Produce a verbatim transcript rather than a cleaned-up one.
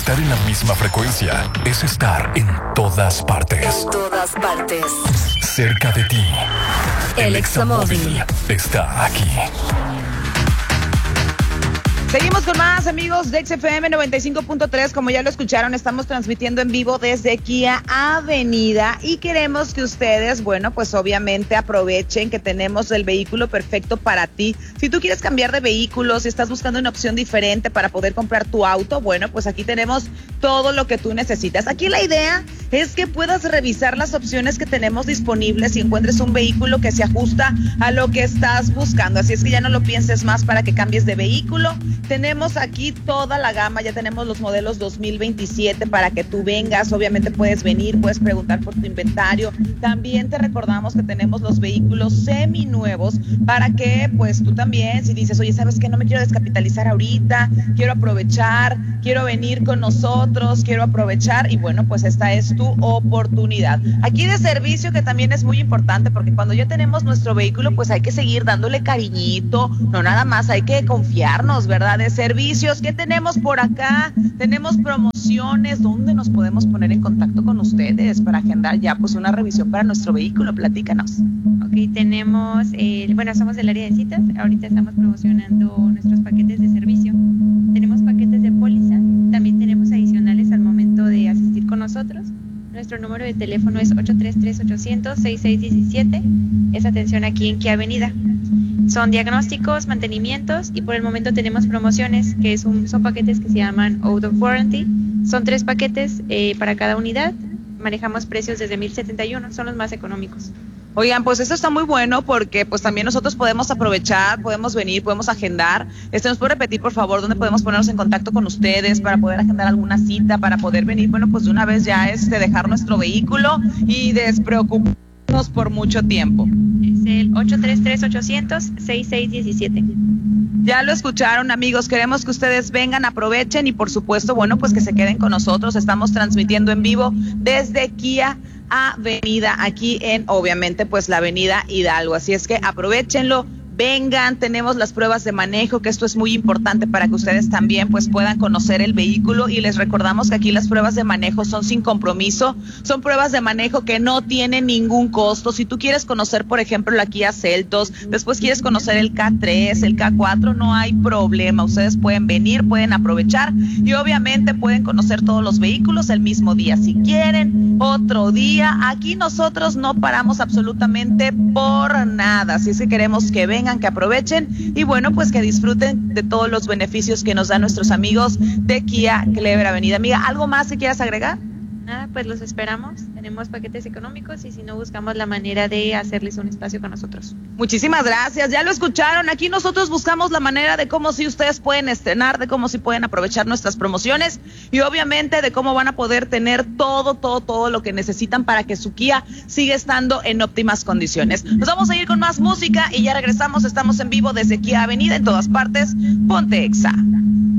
Estar en la misma frecuencia es estar en todas partes. En todas partes. Cerca de ti. El Examóvil está aquí. Seguimos con más, amigos de X F M noventa y cinco punto tres. Como ya lo escucharon, estamos transmitiendo en vivo desde Kia Avenida y queremos que ustedes, bueno, pues obviamente aprovechen que tenemos el vehículo perfecto para ti. Si tú quieres cambiar de vehículo, si estás buscando una opción diferente para poder comprar tu auto, bueno, pues aquí tenemos todo lo que tú necesitas. Aquí la idea es que puedas revisar las opciones que tenemos disponibles y encuentres un vehículo que se ajusta a lo que estás buscando. Así es que ya no lo pienses más para que cambies de vehículo. Tenemos aquí toda la gama, ya tenemos los modelos dos mil veintisiete para que tú vengas, obviamente puedes venir, puedes preguntar por tu inventario. También te recordamos que tenemos los vehículos seminuevos para que pues tú también, si dices, oye, ¿sabes qué? No me quiero descapitalizar ahorita, quiero aprovechar, quiero venir con nosotros, quiero aprovechar y bueno, pues esta es tu oportunidad. Aquí de servicio, que también es muy importante porque cuando ya tenemos nuestro vehículo pues hay que seguir dándole cariñito, no nada más, hay que confiarnos, ¿verdad? De servicios, ¿qué tenemos por acá? Tenemos promociones, ¿dónde nos podemos poner en contacto con ustedes para agendar ya pues una revisión para nuestro vehículo? Platícanos. Ok, tenemos, eh, bueno, somos del área de citas, ahorita estamos promocionando nuestros paquetes de servicio. Tenemos paquetes de póliza, también tenemos adicionales al momento de asistir con nosotros. Nuestro número de teléfono es ocho tres tres, ochocientos, sesenta y seis diecisiete, es atención aquí en Kia Avenida. Son diagnósticos, mantenimientos y por el momento tenemos promociones, que es un, son paquetes que se llaman Out of Warranty. Son tres paquetes eh, para cada unidad. Manejamos precios desde mil setenta y uno, son los más económicos. Oigan, pues eso está muy bueno porque pues también nosotros podemos aprovechar, podemos venir, podemos agendar. Este, ¿nos puede repetir, por favor, dónde podemos ponernos en contacto con ustedes para poder agendar alguna cita, para poder venir, bueno, pues de una vez ya este, dejar nuestro vehículo y despreocuparnos por mucho tiempo? Es el ocho tres tres, ochocientos, sesenta y seis diecisiete. Ya lo escucharon, amigos, queremos que ustedes vengan, aprovechen y por supuesto, bueno, pues que se queden con nosotros. Estamos transmitiendo en vivo desde Kia Avenida, aquí en, obviamente, pues la avenida Hidalgo. Así es que aprovechenlo, vengan, tenemos las pruebas de manejo, que esto es muy importante para que ustedes también pues puedan conocer el vehículo y les recordamos que aquí las pruebas de manejo son sin compromiso, son pruebas de manejo que no tienen ningún costo. Si tú quieres conocer, por ejemplo, la Kia Seltos, después quieres conocer el K tres, el K cuatro, no hay problema, ustedes pueden venir, pueden aprovechar y obviamente pueden conocer todos los vehículos el mismo día si quieren, otro día. Aquí nosotros no paramos absolutamente por nada, así es que queremos que vengan, que aprovechen y bueno, pues que disfruten de todos los beneficios que nos dan nuestros amigos de Kia Clever Avenida. Amiga, ¿algo más que quieras agregar? Nada, pues los esperamos, tenemos paquetes económicos y si no buscamos la manera de hacerles un espacio con nosotros. Muchísimas gracias, ya lo escucharon, aquí nosotros buscamos la manera de cómo si ustedes pueden estrenar, de cómo si pueden aprovechar nuestras promociones y obviamente de cómo van a poder tener todo, todo, todo lo que necesitan para que su Kia siga estando en óptimas condiciones. Nos vamos a ir con más música y ya regresamos, estamos en vivo desde Kia Avenida en todas partes, ponte Exa.